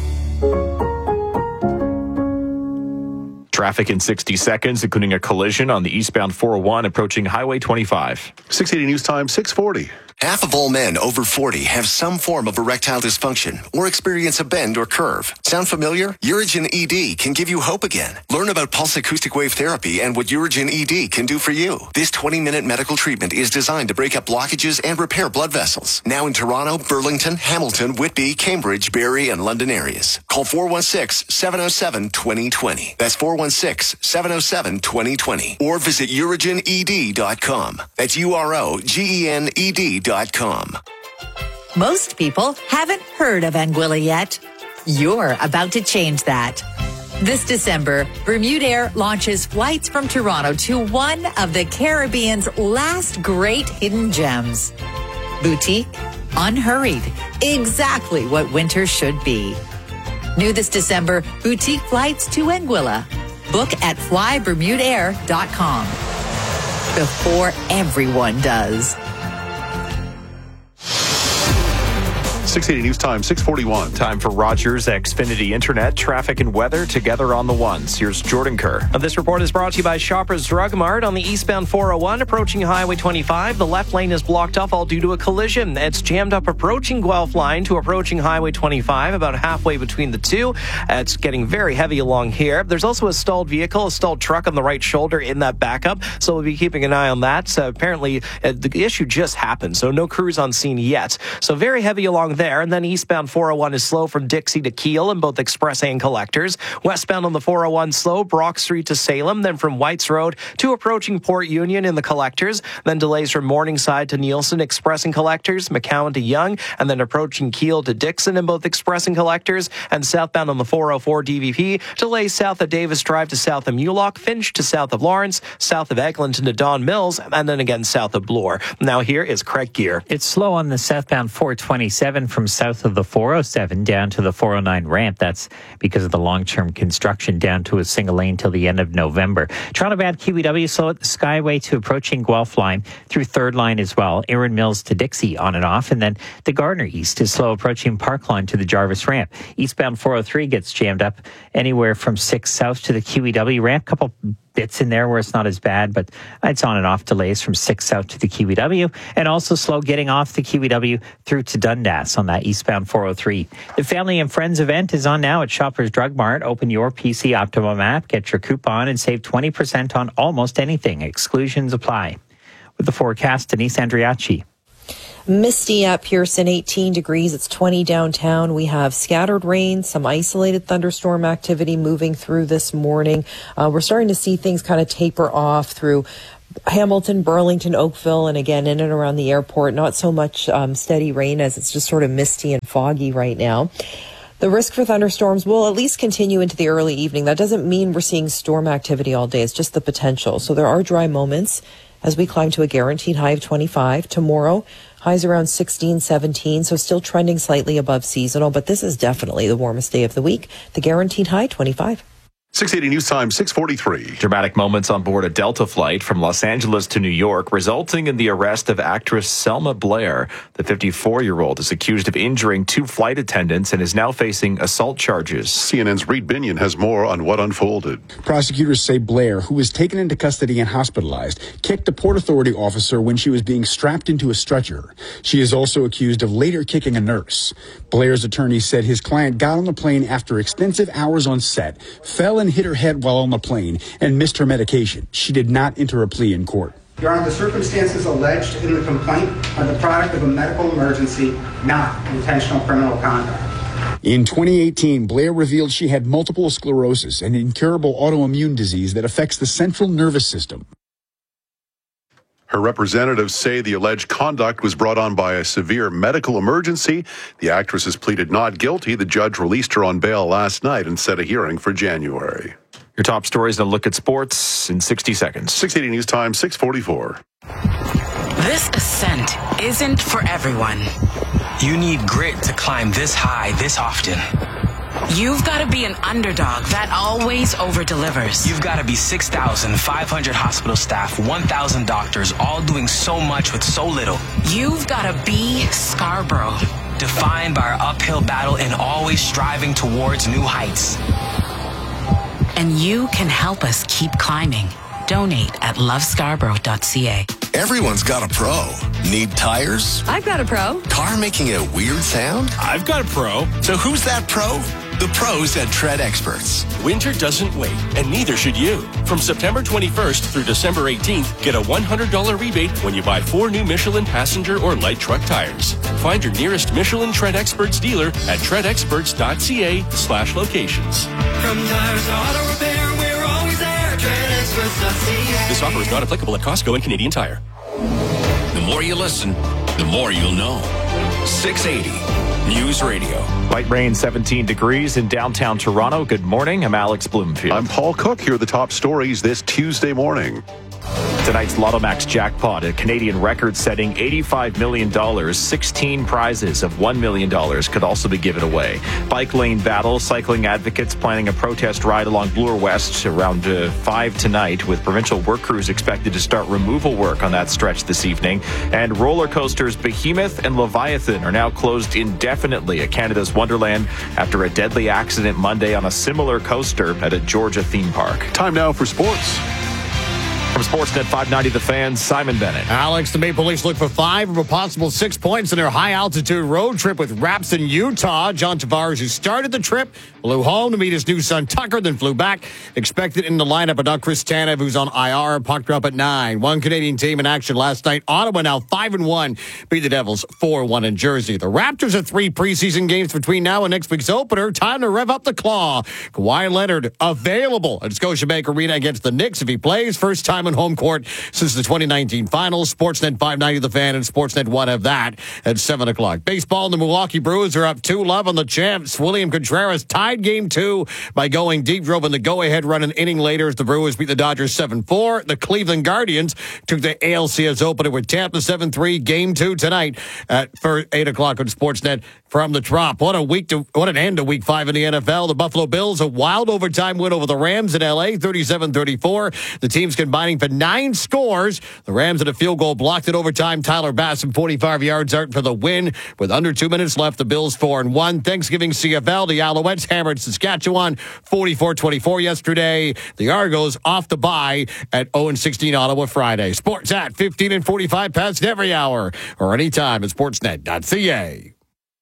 Traffic in 60 seconds, including a collision on the eastbound 401 approaching Highway 25. 680 News Time, 640. Half of all men over 40 have some form of erectile dysfunction or experience a bend or curve. Sound familiar? Urigen ED can give you hope again. Learn about pulse acoustic wave therapy and what Urigen ED can do for you. This 20-minute medical treatment is designed to break up blockages and repair blood vessels. Now in Toronto, Burlington, Hamilton, Whitby, Cambridge, Barrie, and London areas. Call 416-707-2020. That's 416-707-2020. Or visit urigened.com. That's UROGENED.com. Most people haven't heard of Anguilla yet. You're about to change that. This December, Bermudair launches flights from Toronto to one of the Caribbean's last great hidden gems. Boutique, unhurried, exactly what winter should be. New this December, boutique flights to Anguilla. Book at flybermudair.com. Before everyone does. 680 News Time, 6:41. Time for Rogers Xfinity Internet, traffic and weather together on the ones. Here's Jordan Kerr. This report is brought to you by Shoppers Drug Mart on the eastbound 401 approaching Highway 25. The left lane is blocked off all due to a collision. It's jammed up approaching Guelph line to approaching Highway 25, about halfway between the two. It's getting very heavy along here. There's also a stalled vehicle, a stalled truck on the right shoulder in that backup, so we'll be keeping an eye on that. So apparently, the issue just happened, so no crews on scene yet. So very heavy along there, and then eastbound 401 is slow from Dixie to Kiel in both express and collectors. Westbound on the 401 slow, Brock Street to Salem, then from Whites Road to approaching Port Union in the collectors, then delays from Morningside to Nielsen, express and collectors, McCowan to Young, and then approaching Kiel to Dixon in both express and collectors, and southbound on the 404 DVP, delays south of Davis Drive to south of Mulock, Finch to south of Lawrence, south of Eglinton to Don Mills, and then again south of Bloor. Now here is Craig Gear. It's slow on the southbound 427 from south of the 407 down to the 409 ramp. That's because of the long-term construction down to a single lane till the end of November. Toronto Bad QEW slow at the Skyway to approaching Guelph line through third line as well. Erin Mills to Dixie on and off. And then the Gardner East is slow approaching Park line to the Jarvis ramp. Eastbound 403 gets jammed up anywhere from 6 south to the QEW ramp. Couple bits in there where it's not as bad, but it's on and off delays from 6 south to the QEW, and also slow getting off the QEW through to Dundas on that eastbound 403. The Family and Friends event is on now at Shoppers Drug Mart. Open your PC Optimum app, get your coupon, and save 20% on almost anything. Exclusions apply. With the forecast, Denise Andriachi. Misty at Pearson, 18 degrees. It's 20 downtown. We have scattered rain, some isolated thunderstorm activity moving through this morning. We're starting to see things kind of taper off through Hamilton, Burlington, Oakville, and again in and around the airport. Not so much steady rain as it's just sort of misty and foggy right now. The risk for thunderstorms will at least continue into the early evening. That doesn't mean we're seeing storm activity all day. It's just the potential. So there are dry moments as we climb to a guaranteed high of 25. Tomorrow, highs around 16, 17, so still trending slightly above seasonal, but this is definitely the warmest day of the week. The guaranteed high, 25. 680 News Time, 6:43. Dramatic moments on board a Delta flight from Los Angeles to New York, resulting in the arrest of actress Selma Blair. The 54-year-old is accused of injuring 2 flight attendants and is now facing assault charges. CNN's Reed Binion has more on what unfolded. Prosecutors say Blair, who was taken into custody and hospitalized, kicked a Port Authority officer when she was being strapped into a stretcher. She is also accused of later kicking a nurse. Blair's attorney said his client got on the plane after extensive hours on set, fell and hit her head while on the plane, and missed her medication. She did not enter a plea in court. Your Honor, the circumstances alleged in the complaint are the product of a medical emergency, not intentional criminal conduct. In 2018, Blair revealed she had multiple sclerosis, an incurable autoimmune disease that affects the central nervous system. Her representatives say the alleged conduct was brought on by a severe medical emergency. The actress has pleaded not guilty. The judge released her on bail last night and set a hearing for January. Your top stories and a look at sports in 60 seconds. 680 News Time, 6:44. This ascent isn't for everyone. You need grit to climb this high this often. You've got to be an underdog that always over-delivers. You've got to be 6,500 hospital staff, 1,000 doctors, all doing so much with so little. You've got to be Scarborough, defined by our uphill battle and always striving towards new heights. And you can help us keep climbing. Donate at lovescarborough.ca. Everyone's got a pro. Need tires? I've got a pro. Car making a weird sound? I've got a pro. So who's that pro? The pros at Tread Experts. Winter doesn't wait, and neither should you. From September 21st through December 18th, get a $100 rebate when you buy 4 new Michelin passenger or light truck tires. Find your nearest Michelin Tread Experts dealer at treadexperts.ca/locations. From tires to auto repair, we're always there. TreadExperts.ca. This offer is not applicable at Costco and Canadian Tire. The more you listen, the more you'll know. 680 News Radio. Light rain, 17 degrees in downtown Toronto. Good morning. I'm Alex Bloomfield. I'm Paul Cook. Here are the top stories this Tuesday morning. Tonight's Lotto Max jackpot, a Canadian record-setting $85 million, 16 prizes of $1 million could also be given away. Bike lane battle, cycling advocates planning a protest ride along Bloor West around 5 tonight, with provincial work crews expected to start removal work on that stretch this evening. And roller coasters Behemoth and Leviathan are now closed indefinitely at Canada's Wonderland after a deadly accident Monday on a similar coaster at a Georgia theme park. Time now for sports. From Sportsnet 590 The Fan, Simon Bennett. Alex, the Maple Leafs look for 5 of a possible 6 points in their high-altitude road trip with Raps in Utah. John Tavares, who started the trip, flew home to meet his new son Tucker, then flew back. Expected in the lineup, but not Chris Tanev, who's on IR, pucked up at 9. One Canadian team in action last night. Ottawa now 5-1, beat the Devils 4-1 in Jersey. The Raptors have 3 preseason games between now and next week's opener. Time to rev up the claw. Kawhi Leonard available at Scotiabank Arena against the Knicks if he plays. First time in home court since the 2019 finals. Sportsnet 590 The Fan and Sportsnet 1 have that at 7 o'clock. Baseball, the Milwaukee Brewers are up 2-0 on the champs. William Contreras tied game 2 by going deep, drove in the go-ahead run an inning later as the Brewers beat the Dodgers 7-4. The Cleveland Guardians took the ALCS opener with Tampa 7-3. Game 2 tonight at 8 o'clock on Sportsnet from the Trop. What an end to Week 5 in the NFL. The Buffalo Bills, a wild overtime win over the Rams in L.A., 37-34. The teams combining for 9 scores. The Rams had a field goal blocked in overtime. Tyler Bass from 45 yards out for the win. With under 2 minutes left, the Bills 4-1. Thanksgiving CFL, the Alouettes hammered Saskatchewan 44-24 yesterday. The Argos off the bye at 0-16 Ottawa Friday. Sports at 15 and 45 past every hour or anytime at sportsnet.ca.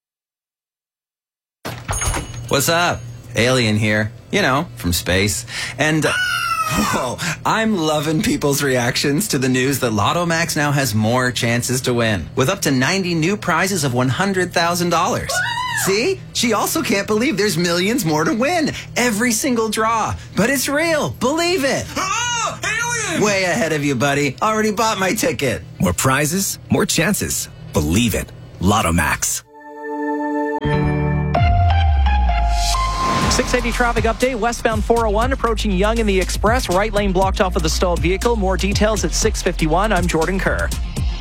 What's up? Alien here. You know, from space. And whoa, I'm loving people's reactions to the news that Lotto Max now has more chances to win, with up to 90 new prizes of $100,000. See? She also can't believe there's millions more to win. Every single draw. But it's real. Believe it. Oh, alien! Way ahead of you, buddy. Already bought my ticket. More prizes, more chances. Believe it. Lotto Max. 680 traffic update. Westbound 401 approaching Yonge in the Express. Right lane blocked off with a stalled vehicle. More details at 6:51. I'm Jordan Kerr.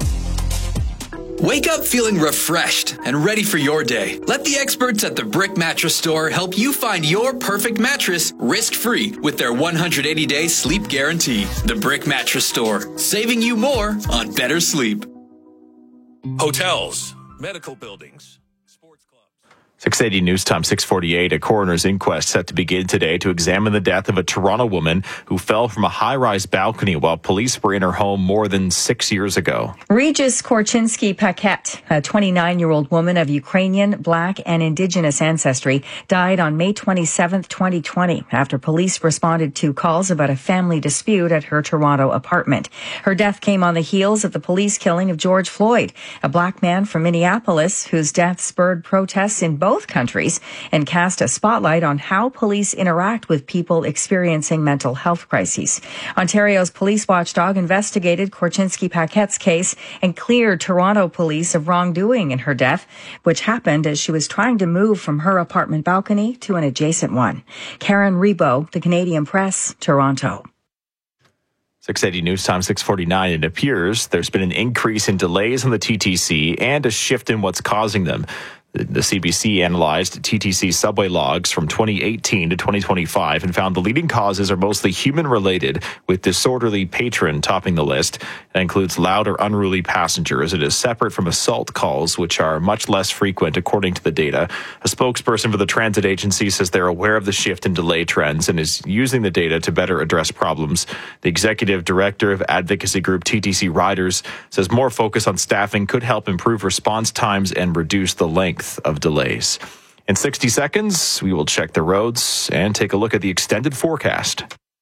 Wake up feeling refreshed and ready for your day. Let the experts at the Brick Mattress Store help you find your perfect mattress risk-free with their 180-day sleep guarantee. The Brick Mattress Store, saving you more on better sleep. Hotels, medical buildings. 680 News Time, 6:48. A coroner's inquest set to begin today to examine the death of a Toronto woman who fell from a high-rise balcony while police were in her home more than 6 years ago. Regis Korchinski-Paquette, a 29-year-old woman of Ukrainian, Black, and Indigenous ancestry, died on May 27, 2020, after police responded to calls about a family dispute at her Toronto apartment. Her death came on the heels of the police killing of George Floyd, a Black man from Minneapolis whose death spurred protests in both countries and cast a spotlight on how police interact with people experiencing mental health crises. Ontario's police watchdog investigated Korchinski-Paquette's case and cleared Toronto police of wrongdoing in her death, which happened as she was trying to move from her apartment balcony to an adjacent one. Karen Rebo, The Canadian Press, Toronto. 680 News Time, 6:49. It appears there's been an increase in delays on the TTC and a shift in what's causing them. The CBC analyzed TTC subway logs from 2018 to 2025 and found the leading causes are mostly human-related, with disorderly patron topping the list. That includes loud or unruly passengers. It is separate from assault calls, which are much less frequent, according to the data. A spokesperson for the transit agency says they're aware of the shift in delay trends and is using the data to better address problems. The executive director of advocacy group TTC Riders says more focus on staffing could help improve response times and reduce the length of delays. In 60 seconds, we will check the roads and take a look at the extended forecast.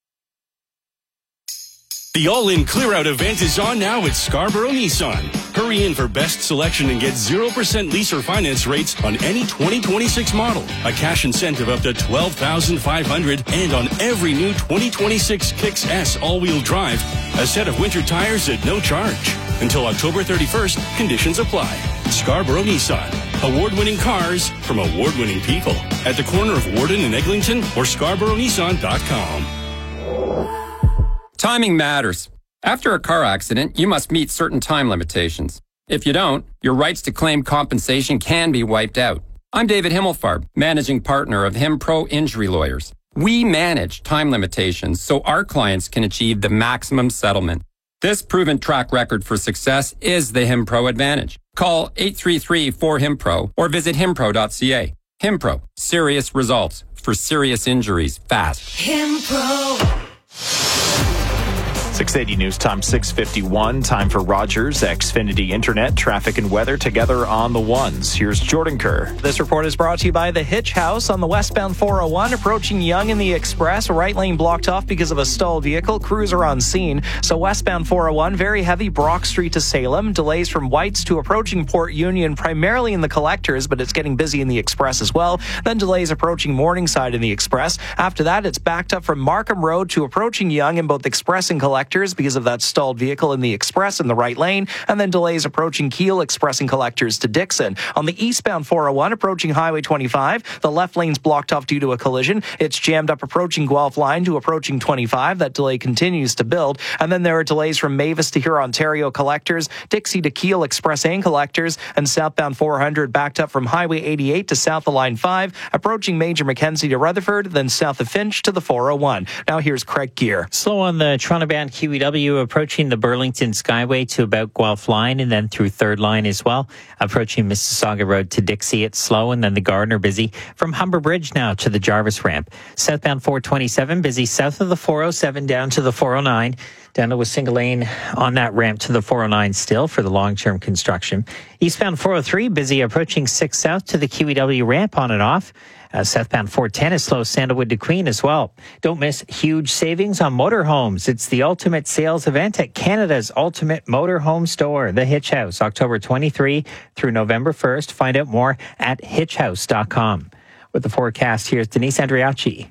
The all-in clear-out event is on now at Scarborough Nissan. Hurry in for best selection and get 0% lease or finance rates on any 2026 model. A cash incentive up to $12,500 and on every new 2026 Kicks S all-wheel drive. A set of winter tires at no charge. Until October 31st, conditions apply. Scarborough Nissan. Award-winning cars from award-winning people. At the corner of Warden and Eglinton or ScarboroughNissan.com. Timing matters. After a car accident, you must meet certain time limitations. If you don't, your rights to claim compensation can be wiped out. I'm David Himmelfarb, managing partner of HimPro Injury Lawyers. We manage time limitations so our clients can achieve the maximum settlement. This proven track record for success is the HimPro advantage. Call 833-4HIMPRO or visit himpro.ca. HimPro, serious results for serious injuries fast. HimPro. 680 News Time, 6:51. Time for Rogers Xfinity Internet, traffic and weather together on the ones. Here's Jordan Kerr. This report is brought to you by the Hitch House on the westbound 401, approaching Yonge in the Express. Right lane blocked off because of a stalled vehicle. Crews are on scene. So westbound 401, very heavy Brock Street to Salem. Delays from Whites to approaching Port Union, primarily in the collectors, but it's getting busy in the Express as well. Then delays approaching Morningside in the Express. After that, it's backed up from Markham Road to approaching Yonge in both Express and collectors because of that stalled vehicle in the Express in the right lane, and then delays approaching Keele, Express and collectors to Dixon. On the eastbound 401 approaching Highway 25, the left lane's blocked off due to a collision. It's jammed up approaching Guelph line to approaching 25. That delay continues to build. And then there are delays from Mavis to Huron Ontario collectors, Dixie to Keele, Express and collectors, and southbound 400 backed up from Highway 88 to south of Line 5, approaching Major Mackenzie to Rutherford, then south of Finch to the 401. Now here's Craig Gear. Slow on the Toronto-bound QEW, approaching the Burlington Skyway to about Guelph Line and then through 3rd Line as well. Approaching Mississauga Road to Dixie, it's slow, and then the Gardner busy from Humber Bridge now to the Jarvis Ramp. Southbound 427 busy south of the 407 down to the 409. Down to a single lane on that ramp to the 409 still for the long-term construction. Eastbound 403 busy approaching 6 South to the QEW ramp on and off. Southbound 410 is slow Sandalwood to Queen as well. Don't miss huge savings on motorhomes. It's the ultimate sales event at Canada's ultimate motorhome store, the Hitch House, October 23 through November 1st. Find out more at hitchhouse.com. With the forecast, here's Denise Andriacci.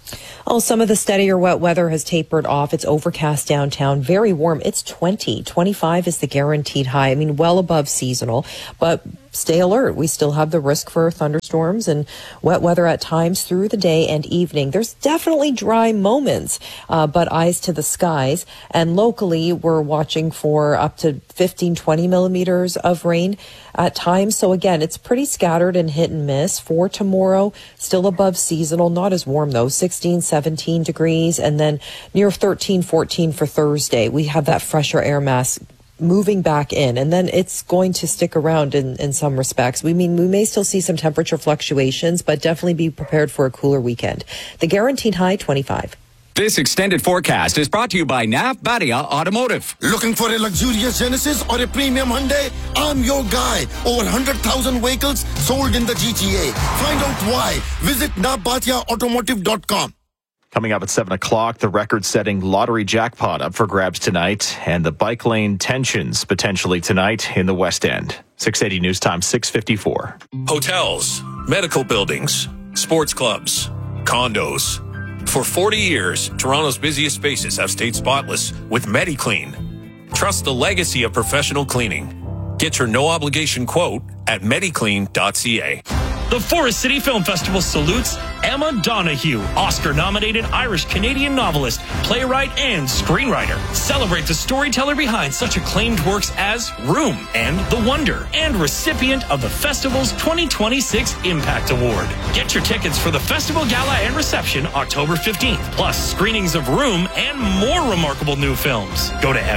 Oh, some of the steadier wet weather has tapered off. It's overcast downtown, very warm. It's 20. 25 is the guaranteed high. I mean, well above seasonal, but stay alert. We still have the risk for thunderstorms and wet weather at times through the day and evening. There's definitely dry moments, but eyes to the skies. And locally, we're watching for up to 15, 20 millimeters of rain at times. So again, it's pretty scattered and hit and miss. For tomorrow, still above seasonal, not as warm though, 16, 17 degrees, and then near 13, 14 for Thursday. We have that fresher air mass moving back in, and then it's going to stick around in some respects. We may still see some temperature fluctuations, but definitely be prepared for a cooler weekend. The guaranteed high, 25. This extended forecast is brought to you by NAF Badia Automotive. Looking for a luxurious Genesis or a premium Hyundai? I'm your guy. Over 100,000 vehicles sold in the GTA. Find out why. Visit nafbatiaautomotive.com. Coming up at 7 o'clock, the record-setting lottery jackpot up for grabs tonight, and the bike lane tensions potentially tonight in the West End. 680 News Time, 6:54. Hotels, medical buildings, sports clubs, condos. For 40 years, Toronto's busiest spaces have stayed spotless with MediClean. Trust the legacy of professional cleaning. Get your no-obligation quote at mediclean.ca. The Forest City Film Festival salutes Emma Donoghue, Oscar-nominated Irish-Canadian novelist, playwright, and screenwriter. Celebrate the storyteller behind such acclaimed works as Room and The Wonder, and recipient of the festival's 2026 Impact Award. Get your tickets for the festival gala and reception October 15th, plus screenings of Room and more remarkable new films. Go to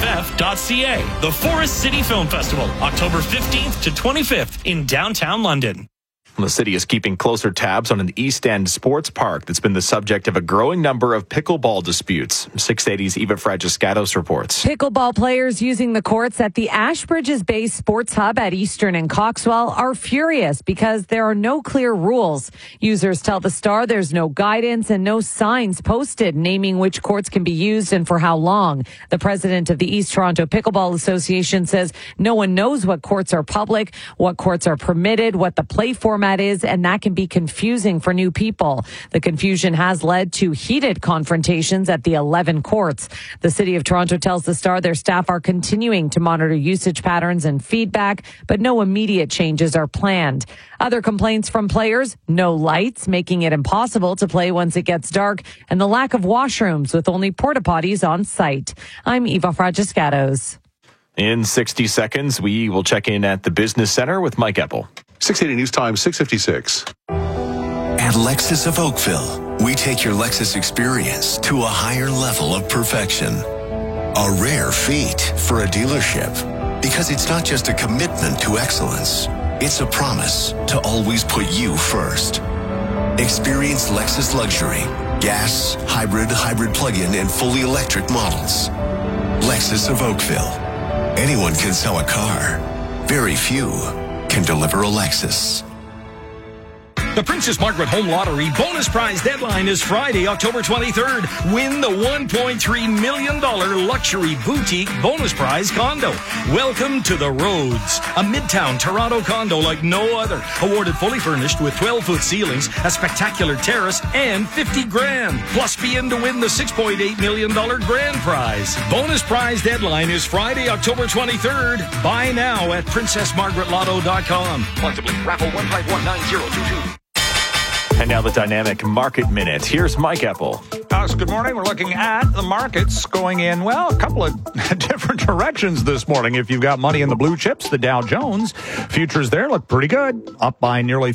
fcff.ca. The Forest City Film Festival, October 15th to 25th in downtown London. The city is keeping closer tabs on an East End sports park that's been the subject of a growing number of pickleball disputes. 680's Eva Fragiscatos reports. Pickleball players using the courts at the Ashbridges Bay Sports Hub at Eastern and Coxwell are furious because there are no clear rules. Users tell the Star there's no guidance and no signs posted naming which courts can be used and for how long. The president of the East Toronto Pickleball Association says no one knows what courts are public, what courts are permitted, what the play format format is, and that can be confusing for new people. The confusion has led to heated confrontations at the 11 courts. The City of Toronto tells the Star their staff are continuing to monitor usage patterns and feedback, but no immediate changes are planned. Other complaints from players: no lights, making it impossible to play once it gets dark, and the lack of washrooms with only porta potties on site. I'm Eva Fragiscatos. In 60 seconds, we will check in at the Business Center with Mike Eppel. 680 News Time, 6:56. At Lexus of Oakville, we take your Lexus experience to a higher level of perfection. A rare feat for a dealership, because it's not just a commitment to excellence, it's a promise to always put you first. Experience Lexus Luxury, gas, hybrid plug-in, and fully electric models. Lexus of Oakville. Anyone can sell a car. Very few can deliver a Lexus. The Princess Margaret Home Lottery bonus prize deadline is Friday, October 23rd. Win the $1.3 million luxury boutique bonus prize condo. Welcome to the Rhodes, a midtown Toronto condo like no other. Awarded fully furnished with 12-foot ceilings, a spectacular terrace, and $50,000. Plus be in to win the $6.8 million grand prize. Bonus prize deadline is Friday, October 23rd. Buy now at princessmargaretlotto.com. Possibly raffle 1519022. And now the Dynamic Market Minute. Here's Mike Eppel. Good morning. We're looking at the markets going in, well, a couple of different directions this morning. If you've got money in the blue chips, the Dow Jones futures there look pretty good, up by nearly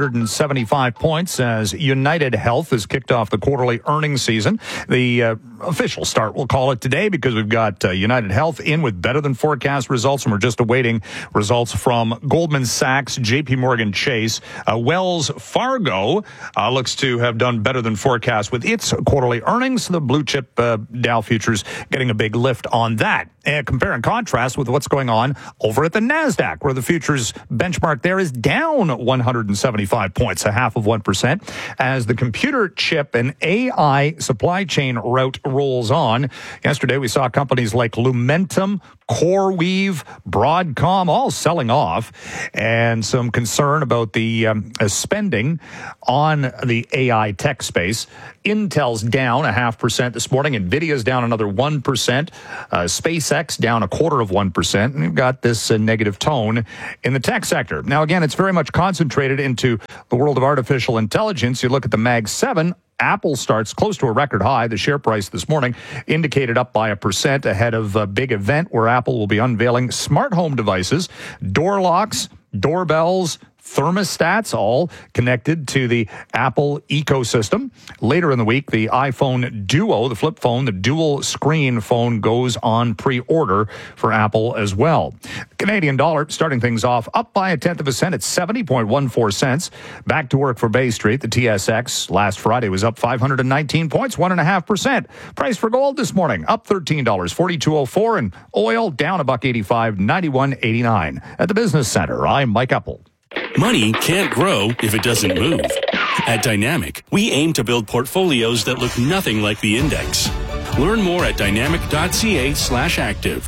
375 points as United Health has kicked off the quarterly earnings season. The official start, we'll call it today, because we've got United Health in with better than forecast results, and we're just awaiting results from Goldman Sachs, JP Morgan Chase. Wells Fargo looks to have done better than forecast with its quarterly earnings. The blue chip Dow futures getting a big lift on that. And compare and contrast with what's going on over at the NASDAQ, where the futures benchmark there is down 175 points, 0.5%, as the computer chip and AI supply chain route rolls on. Yesterday, we saw companies like Lumentum, CoreWeave, Broadcom all selling off, and some concern about the spending on the AI tech space. Intel's down 0.5% this morning. NVIDIA's down another 1%. SpaceX down 0.25%. And we've got this negative tone in the tech sector. Now, again, it's very much concentrated into the world of artificial intelligence. You look at the Mag 7. Apple starts close to a record high. The share price this morning indicated up by 1% ahead of a big event where Apple will be unveiling smart home devices, door locks, doorbells, thermostats, all connected to the Apple ecosystem. Later in the week, the iPhone Duo, the flip phone, the dual screen phone, goes on pre-order for Apple as well. The Canadian dollar starting things off up by 0.1 cent at 70.14 cents. Back to work for Bay Street. The TSX last Friday was up 519 points, 1.5%. Price for gold this morning up $13, $42.04, and oil down $1.85, 91.89. At the Business Center, I'm Mike Eppel. Money can't grow if it doesn't move. At Dynamic, we aim to build portfolios that look nothing like the index. Learn more at dynamic.ca/active.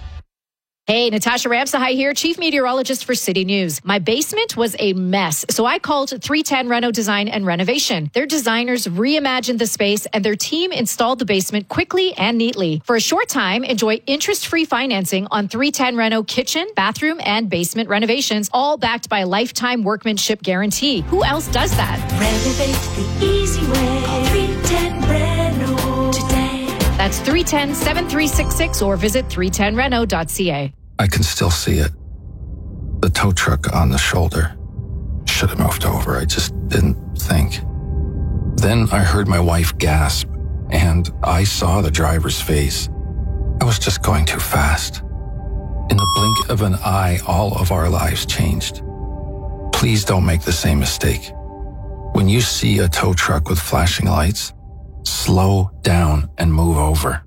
Hey, Natasha Ramsahai here, Chief Meteorologist for City News. My basement was a mess, so I called 310 Reno Design and Renovation. Their designers reimagined the space, and their team installed the basement quickly and neatly. For a short time, enjoy interest-free financing on 310 Reno kitchen, bathroom, and basement renovations, all backed by a lifetime workmanship guarantee. Who else does that? Renovate the easy way. Call 310 Reno today. That's 310-7366 or visit 310reno.ca. I can still see it. The tow truck on the shoulder. Should have moved over. I just didn't think. Then I heard my wife gasp, and I saw the driver's face. I was just going too fast. In the blink of an eye, all of our lives changed. Please don't make the same mistake. When you see a tow truck with flashing lights, slow down and move over.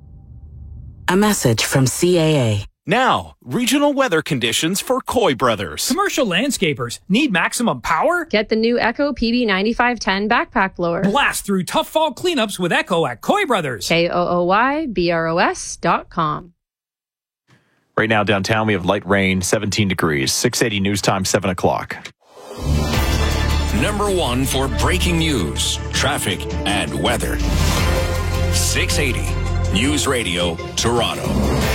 A message from CAA. Now, regional weather conditions for Coy Brothers. Commercial landscapers need maximum power? Get the new Echo PB9510 backpack blower. Blast through tough fall cleanups with Echo at Coy Brothers. KOOYBROS.com. Right now downtown we have light rain, 17 degrees. 680 news time, 7 o'clock. #1 for breaking news, traffic, and weather. 680 News Radio, Toronto.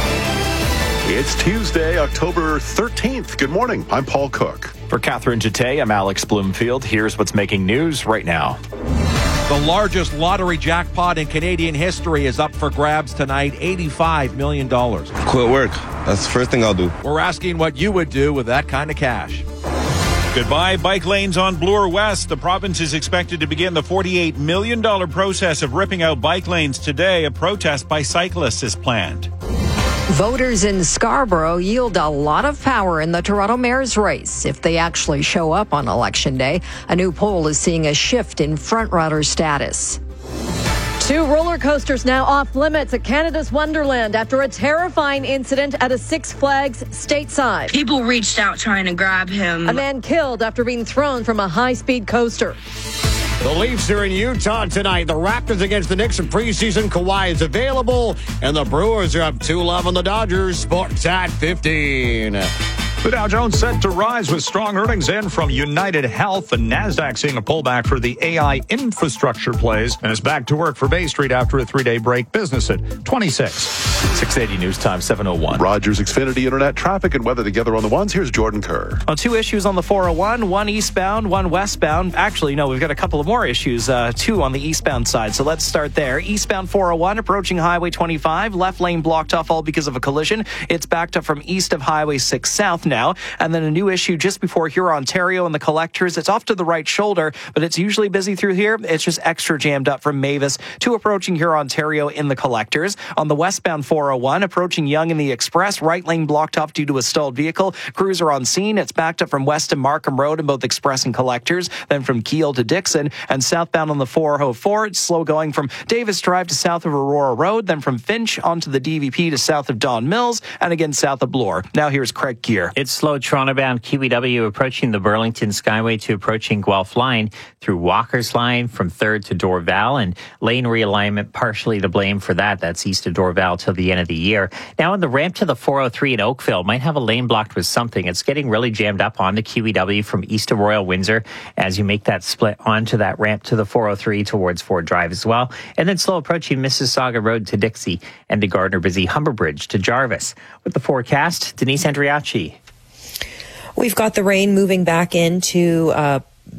It's Tuesday, October 13th. Good morning. I'm Paul Cook. For Catherine Jete, I'm Alex Bloomfield. Here's what's making news right now. The largest lottery jackpot in Canadian history is up for grabs tonight, $85 million. Quit work. That's the first thing I'll do. We're asking what you would do with that kind of cash. Goodbye bike lanes on Bloor West. The province is expected to begin the $48 million process of ripping out bike lanes today. A protest by cyclists is planned. Voters in Scarborough yield a lot of power in the Toronto mayor's race if they actually show up on Election Day. A new poll is seeing a shift in front-runner status. 2 roller coasters now off limits at Canada's Wonderland after a terrifying incident at a Six Flags stateside. People reached out trying to grab him. A man killed after being thrown from a high-speed coaster. The Leafs are in Utah tonight. The Raptors against the Knicks in preseason. Kawhi is available. And the Brewers are up 2-0 on the Dodgers. Sports at 15. The Dow Jones set to rise with strong earnings in from United Health. The Nasdaq seeing a pullback for the AI infrastructure plays and is back to work for Bay Street after a 3-day break. Business at 26. 680 News Time, 7:01. Rogers Xfinity Internet traffic and weather together on the ones. Here's Jordan Kerr. Well, 2 issues on the 401, 1 eastbound, 1 westbound. Actually, no, we've got a couple of more issues, 2 on the eastbound side. So let's start there. Eastbound 401 approaching Highway 25. Left lane blocked off all because of a collision. It's backed up from east of Highway 6 South now. And then a new issue just before Huron-Ontario and the collectors. It's off to the right shoulder, but it's usually busy through here. It's just extra jammed up from Mavis to approaching Huron-Ontario in the collectors. On the westbound 401, approaching Yonge in the Express, right lane blocked off due to a stalled vehicle. Crews are on scene. It's backed up from west of Markham Road in both Express and collectors, then from Keele to Dixon. And southbound on the 404, it's slow going from Davis Drive to south of Aurora Road, then from Finch onto the DVP to south of Don Mills, and again south of Bloor. Now here's Craig Gear. It's slow Toronto-bound Kiwi-W approaching the Burlington Skyway to approaching Guelph Line through Walker's Line from 3rd to Dorval, and lane realignment partially to blame for that. That's east of Dorval till the end of the year. Now on the ramp to the 403 in Oakville, might have a lane blocked with something. It's getting really jammed up on the Kiwi-W from east of Royal Windsor as you make that split onto that ramp to the 403 towards Ford Drive as well. And then slow approaching Mississauga Road to Dixie and the Gardner-Busy Humber Bridge to Jarvis. With the forecast, Denise Andriachi. We've got the rain moving back into